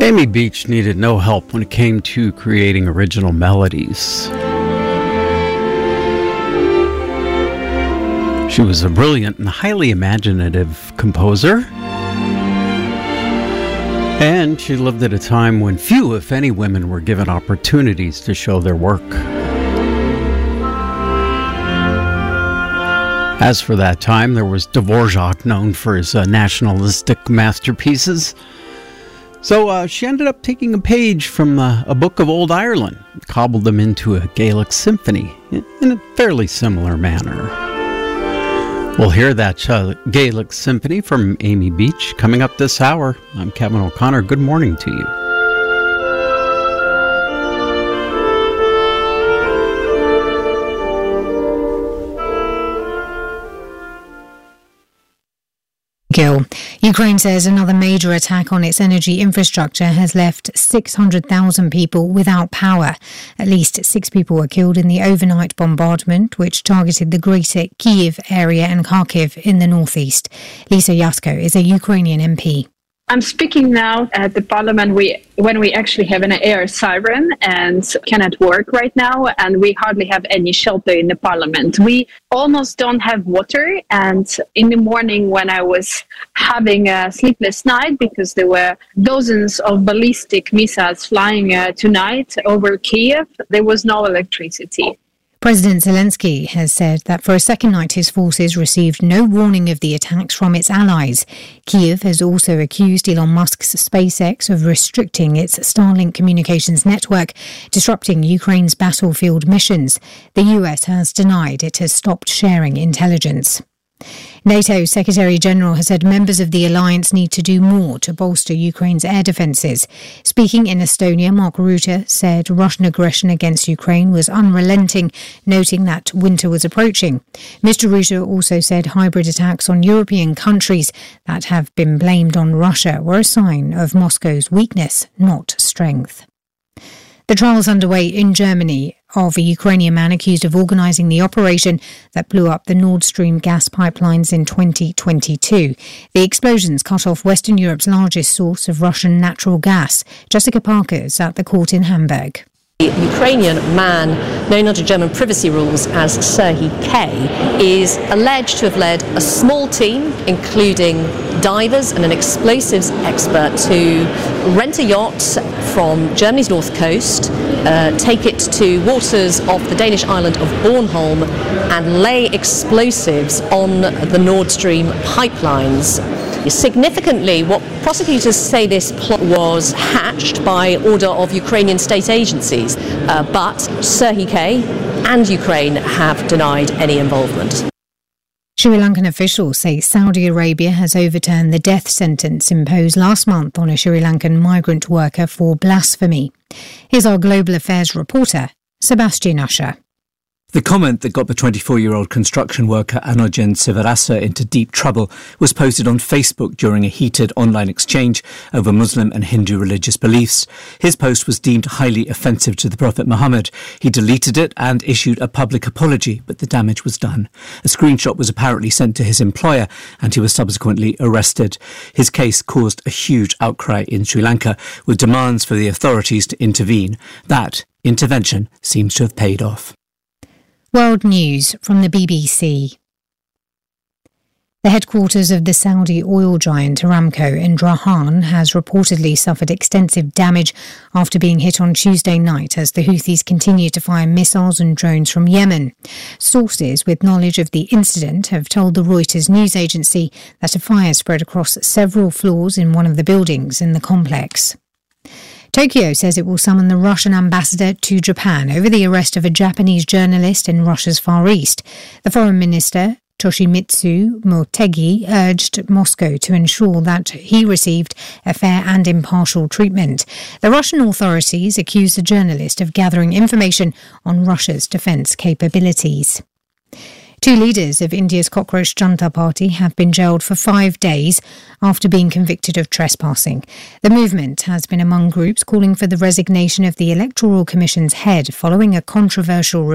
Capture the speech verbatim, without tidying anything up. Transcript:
Amy Beach needed no help when it came to creating original melodies. She was a brilliant and highly imaginative composer. And she lived at a time when few, if any, women were given opportunities to show their work. As for that time, there was Dvorak, known for his uh, nationalistic masterpieces. So uh, she ended up taking a page from uh, a book of Old Ireland, cobbled them into a Gaelic symphony in a fairly similar manner. We'll hear that uh, Gaelic symphony from Amy Beach coming up this hour. I'm Kevin O'Connor. Good morning to you. Ukraine says another major attack on its energy infrastructure has left six hundred thousand people without power. At least six people were killed in the overnight bombardment, which targeted the greater Kyiv area and Kharkiv in the northeast. Lisa Yasko is a Ukrainian M P. I'm speaking now at the parliament we, when we actually have an air siren and cannot work right now, and we hardly have any shelter in the parliament. We almost don't have water, and in the morning when I was having a sleepless night because there were dozens of ballistic missiles flying uh, tonight over Kyiv, there was no electricity. President Zelensky has said that for a second night his forces received no warning of the attacks from its allies. Kyiv has also accused Elon Musk's SpaceX of restricting its Starlink communications network, disrupting Ukraine's battlefield missions. The U S has denied it has stopped sharing intelligence. NATO Secretary-General has said members of the alliance need to do more to bolster Ukraine's air defences. Speaking in Estonia, Mark Rutte said Russian aggression against Ukraine was unrelenting, noting that winter was approaching. Mister Rutte also said hybrid attacks on European countries that have been blamed on Russia were a sign of Moscow's weakness, not strength. The trials underway in Germany of a Ukrainian man accused of organising the operation that blew up the Nord Stream gas pipelines in twenty twenty-two. The explosions cut off Western Europe's largest source of Russian natural gas. Jessica Parker is at the court in Hamburg. The Ukrainian man, known under German privacy rules as Serhiy K, is alleged to have led a small team, including divers and an explosives expert, to rent a yacht from Germany's north coast, uh, take it to waters off the Danish island of Bornholm, and lay explosives on the Nord Stream pipelines. Significantly, what prosecutors say this plot was hatched by order of Ukrainian state agencies, uh, but Serhiy K and Ukraine have denied any involvement. Sri Lankan officials say Saudi Arabia has overturned the death sentence imposed last month on a Sri Lankan migrant worker for blasphemy. Here's our Global Affairs reporter, Sebastian Usher. The comment that got the twenty-four-year-old construction worker Anojan Sivarasa into deep trouble was posted on Facebook during a heated online exchange over Muslim and Hindu religious beliefs. His post was deemed highly offensive to the Prophet Muhammad. He deleted it and issued a public apology, but the damage was done. A screenshot was apparently sent to his employer, and he was subsequently arrested. His case caused a huge outcry in Sri Lanka, with demands for the authorities to intervene. That intervention seems to have paid off. World News from the B B C. The headquarters of the Saudi oil giant Aramco in Dhahran has reportedly suffered extensive damage after being hit on Tuesday night as the Houthis continue to fire missiles and drones from Yemen. Sources with knowledge of the incident have told the Reuters news agency that a fire spread across several floors in one of the buildings in the complex. Tokyo says it will summon the Russian ambassador to Japan over the arrest of a Japanese journalist in Russia's Far East. The foreign minister, Toshimitsu Motegi, urged Moscow to ensure that he received a fair and impartial treatment. The Russian authorities accuse the journalist of gathering information on Russia's defence capabilities. Two leaders of India's Cockroach Janata Party have been jailed for five days after being convicted of trespassing. The movement has been among groups calling for the resignation of the Electoral Commission's head following a controversial